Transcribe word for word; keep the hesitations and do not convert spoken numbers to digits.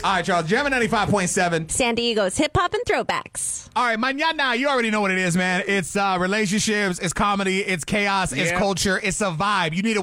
All right, y'all. Jam ninety-five point seven. San Diego's hip hop and throwbacks. All right, mañana, you already know what it is, man. It's uh, relationships, it's comedy, it's chaos, it's Yeah. culture, it's a vibe. You need a